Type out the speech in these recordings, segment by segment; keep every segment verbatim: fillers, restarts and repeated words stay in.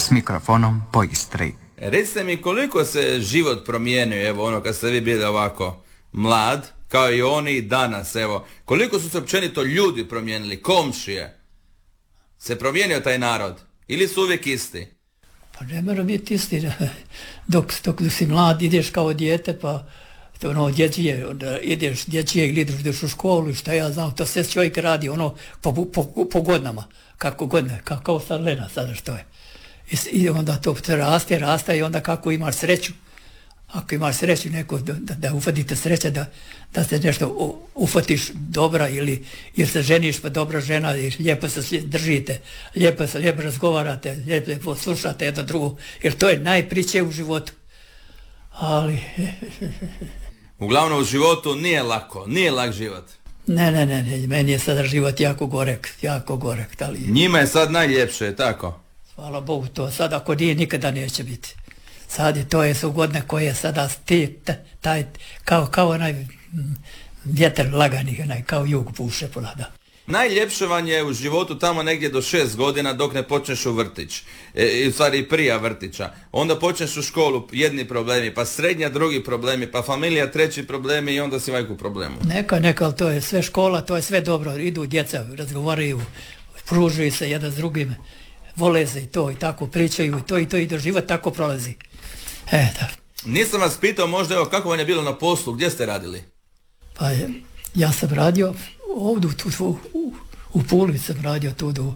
s mikrofonom po Istri. Recite mi koliko se život promijenio, evo ono kad ste vi bili ovako mlad, kao i oni danas, evo. Koliko su se općenito ljudi promijenili, komšije? Se promijenio taj narod? Ili su uvijek isti? Pa ne mora biti isti. Dok, dok si mlad, ideš kao dijete, pa to ono dječje, onda ideš dječje ili ideš u školu i šta ja znam, to sve čovjek radi ono po, po, po godinama, kako godine, kao, kao sad Lena sada što je. I, I onda to raste, raste i onda kako imaš sreću, ako imaš sreću neko da, da, da ufadite sreće, da, da se nešto ufatiš dobra ili, ili se ženiš pa dobra žena i lijepo se držite, lijepo se lijepo razgovarate, lijepo slušate jedno drugo, jer to je najpriče u životu. Ali... Uglavnom u životu nije lako, nije lak život. Ne, ne, ne, ne, meni je sada život jako gorek, jako gorek. Ali... Njima je sad najljepše, tako? Hvala Bogu, to sad ako nije, nikada neće biti. Sad je, to je su godine koje sada ti, taj, kao, kao onaj vjetar lagani, onaj, kao jug puše polada. Najljepše vam je u životu tamo negdje do šest godina dok ne počneš u vrtić. E, u stvari prija vrtića. Onda počneš u školu, jedni problemi, pa srednja drugi problemi, pa familija treći problemi i onda si majku u problemu. Neka, neka, ali to je sve škola, to je sve dobro. Idu djeca, razgovaraju, pružuju se jedan s drugim, vole se i to i tako pričaju i to i to i do život tako prolazi. E, da. Nisam vas pitao možda evo kako vam je bilo na poslu, gdje ste radili? Pa ja sam radio ovdje tu, u, u, u Puli sam radio tu do,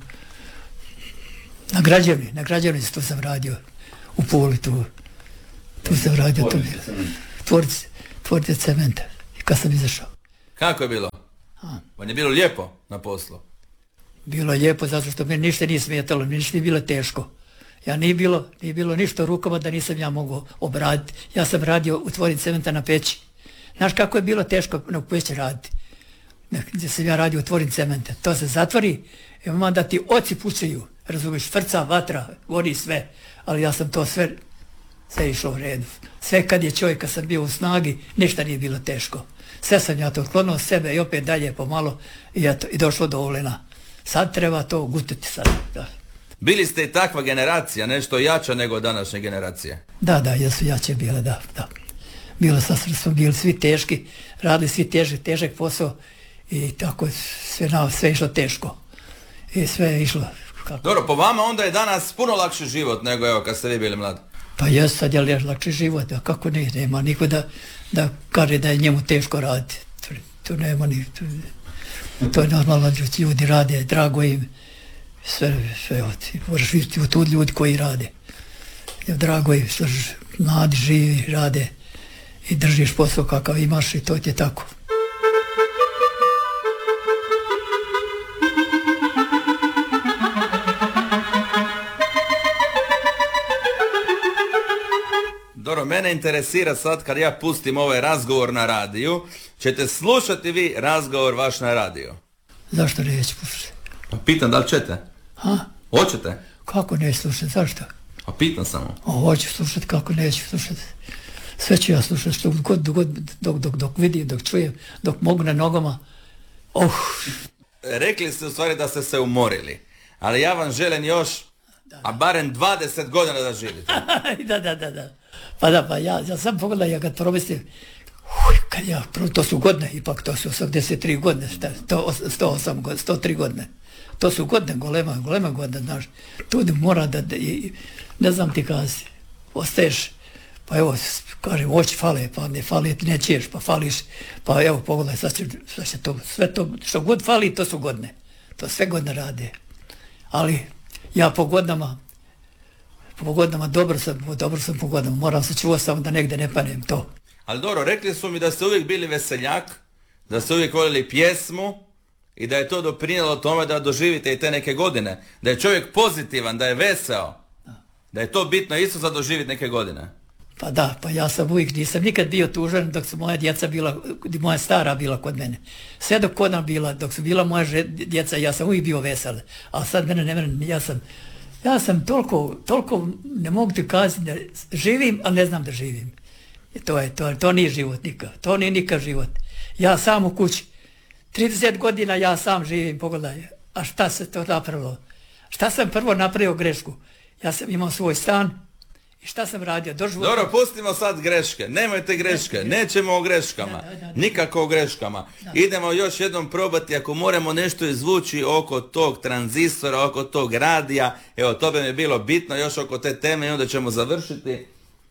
na građevni, na građevnici tu sam radio u Puli tu, tu sam radio tu, tvornice, tvornice cementa i kad sam izašao. Kako je bilo? A. Vam je bilo lijepo na poslu? Bilo je lijepo zato što mi ništa nije smetalo, mi ništa nije bilo teško. Ja nije bilo, nije bilo ništa rukama da nisam ja mogao obraditi. Ja sam radio u tvornici cementa na peći. Znaš kako je bilo teško na peći raditi? Gdje sam ja radio u tvornici cementa. To se zatvori i onda ti oci pucaju, razumiješ, frca, vatra, gori sve. Ali ja sam to sve, sve išlo u redu. Sve kad je čovjek, kad sam bio u snagi, ništa nije bilo teško. Sve sam ja to odklonio sebe i opet dalje pomalo i, ja to, i došlo do Olena. Sad treba to gutati sad, da. Bili ste i takva generacija, nešto jača nego današnje generacije? Da, da, jesu jače bile, da, da. Bilo sasvim smo bili svi teški, radili svi težak, težak posao i tako sve, na, sve išlo teško. I sve je išlo. Kako? Dobro, po vama onda je danas puno lakši život nego evo kad ste vi bili mladi. Pa jesu, sad je lakši život, a kako ne, nema niko da, da kaže da je njemu teško raditi. To, to nema ni... To, to je normalno, ljudi rade, drago im. Sve, sve, moraš vidjeti u tu ljudi koji rade. Drago je što mladi živi, rade i držiš posao kakav imaš i to ti je tako. Dobro, mene interesira sad kad ja pustim ovaj razgovor na radiju, ćete slušati vi razgovor vaš na radiju? Zašto neću slušati? Pa pitam da li ćete? Ha? Hoćete? Kako neću slušati, zašto? A pitam samo. O, hoću slušati, kako neću slušati. Sve ću ja slušati, što god, dok, dok, dok, dok vidim, dok čujem, dok mogu na nogama. Oh. Rekli ste u stvari da ste se umorili, ali ja vam želim još, da, a barem dvadeset godina da živite. da, da, da, da. Pa da, pa ja, ja sam pogledao, ja kad promislim, kad ja, to su godine, ipak to su osamdeset tri godine, šta, sto osam godine, sto tri godine. To su godine, golema, golema godine, znaš. Tu mora da, da i, ne znam ti kazi, ostaješ, pa evo, kažem, oči fale, pa ne fali, ne čiješ, pa fališ, pa evo, pogledaj, sad će, sad će to, sve to, što god fali, to su godine. To sve godine rade. Ali ja po godinama, po godinama, dobro sam, dobro sam po godinama, moram se čuo samo da negdje ne panem to. Ali dobro, rekli su mi da ste uvijek bili veseljak, da ste uvijek voljeli pjesmu, i da je to doprinijelo tome da doživite i te neke godine. Da je čovjek pozitivan, da je veseo. Da, da je to bitno isto za doživjeti neke godine. Pa da, pa ja sam uvijek, nisam nikad bio tužan dok su moja djeca bila, moja stara bila kod mene. Sve dok kod nam bila, dok su bila moja djeca, ja sam uvijek bio vesel. A sad mene ne mene, ja sam, ja sam toliko, toliko, ne mogu ti kazati da živim, ali ne znam da živim. I to je, to, to nije život nikad, to nije nikad život. Ja sam u kući. trideset godina ja sam živim, pogledaj, a šta se to napravilo? Šta sam prvo napravio grešku? Ja sam imao svoj stan i šta sam radio? Doživotno... Dobro, pustimo sad greške. Nemojte greške. Nećemo o greškama. Da, da, da. Nikako o greškama. Da. Idemo još jednom probati ako moramo nešto izvući oko tog tranzistora, oko tog radija. Evo, to bi mi bilo bitno još oko te teme i onda ćemo završiti.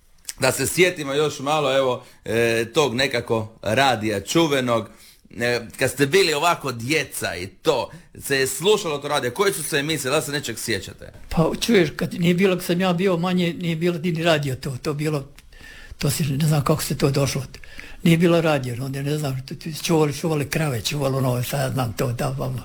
Da se sjetimo još malo, evo, e, tog nekako radija čuvenog. E, kad ste bili ovako djeca i to, se je slušalo to radija, koje su se emisije, da se nečeg sjećate? Pa čuješ, kad nije bilo, kad sam ja bio manje, nije bilo ni radio to, to bilo, to si, ne znam kako se to došlo, nije bilo radio, onda ne znam, čuvali, čuvali krave, čuvali ono, sad ja znam to, da, vamo.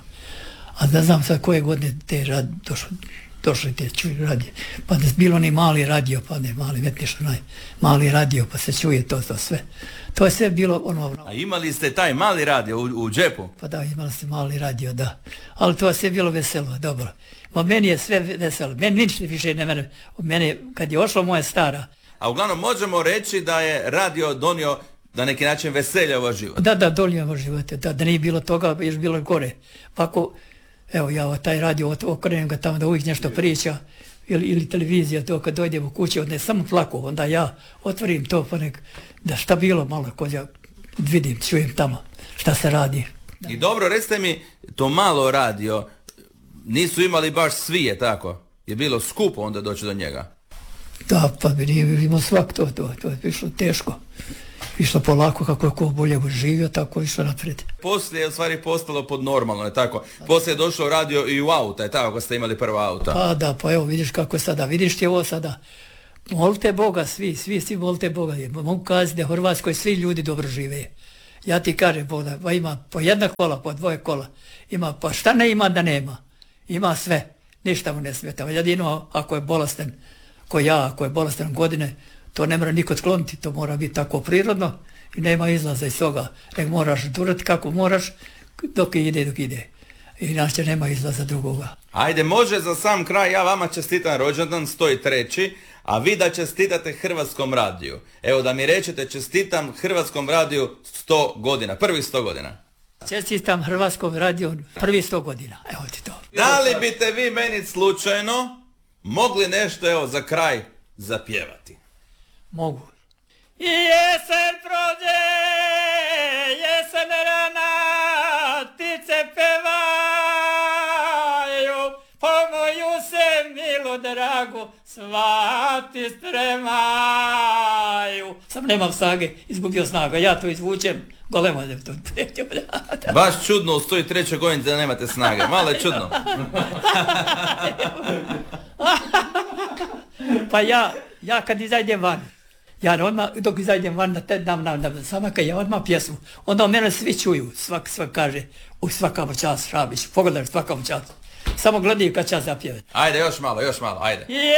A ne znam sad koje godine te rad, došlo, došli te čuje radio, pa da je bilo ni mali radio, pa ne mali, vetniš onaj mali radio, pa se čuje to, to sve. To je sve bilo ono... A imali ste taj mali radio u, u džepu? Pa da, imali ste mali radio, da. Ali to je sve bilo veselo, dobro. Ma meni je sve veselo, meni ništa više ne mene, mene, kad je ošla moja stara... A uglavnom možemo reći da je radio donio na neki način veselje u život. Da, da, donio u živote, da, da nije bilo toga, još bilo gore. Pa ako, evo ja taj radio okrenem ga tamo da uvijek nešto priča, ili, ili televizija, to kad dojdem u kući, onda je samo plako, onda ja otvorim to, pa nek, da šta bilo malo, kod ja vidim, čujem tamo šta se radi. Da. I dobro, recite mi, to malo radio, nisu imali baš svi, je tako? Je bilo skupo onda doći do njega? Da, pa bi nije imao svak to, to, to je išlo teško. Išlo polako, kako je ko bolje živio, tako je išlo naprijed. Poslije je u stvari postalo pod normalno, je tako? Poslije je došao radio i u auta, je tako, kad ste imali prva auta? Pa da, pa evo vidiš kako je sada, vidiš ti ovo sada. Molite Boga, svi, svi, svi molite Boga. Mogu kazati da u Hrvatskoj svi ljudi dobro žive. Ja ti kažem, Boga, pa ima po jedna kola, po dvoje kola. Ima, pa šta ne ima da nema? Ima sve, ništa mu ne smeta. Jedino ako je bolestan, ko ja, ako je bolestan godine, to ne mora niko skloniti, to mora biti tako prirodno i nema izlaza iz toga. Nek moraš durati kako moraš, dok ide, dok ide. Inače nema izlaza drugoga. Ajde, može za sam kraj, ja vama čestitam rođendan, sto treći, a vi da čestitate Hrvatskom radiju. Evo da mi rečete čestitam Hrvatskom radiju sto godina, prvih sto godina. Čestitam Hrvatskom radiju prvih sto godina, evo ti to. Da li biste vi meni slučajno mogli nešto, evo, za kraj zapjevati? Mogu. Jesen prođe, jesen rana, ptice pevaju, po moju se milo dragu svati spremaju. Sam nemam snage, izgubio snaga, ja to izvučem, golemo da to pređem. Baš čudno u sto trećoj godini da nemate snage, malo je čudno. Pa ja, ja kad izađem van, ja odmah, dok izađem van, da te dam, dam, dam, sama kad ja odmah pjesmu, onda mene svi čuju, svak, svak kaže, u svakam čas, Šabić, pogledaj svakam čas, samo gledaju kad čas zapjevati. Ajde, još malo, još malo, ajde.